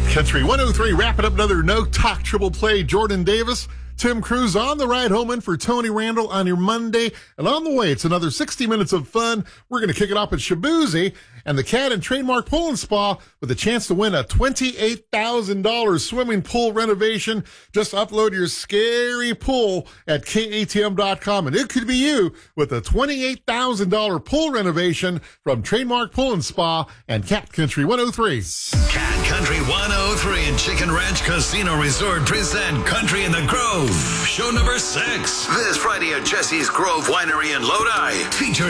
Country 103, wrapping up another No Talk Triple Play. Jordan Davis, Tim Cruz on the ride home in for Tony Randall on your Monday. And on the way, it's another 60 minutes of fun. We're going to kick it off at Shaboozey and the Cat and Trademark Pool and Spa with a chance to win a $28,000 swimming pool renovation. Just upload your scary pool at KATM.com, and it could be you with a $28,000 pool renovation from Trademark Pool and Spa and Cat Country 103. Cat Country 103 and Chicken Ranch Casino Resort present Country in the Grove, show number 6. This Friday at Jesse's Grove Winery in Lodi. Featuring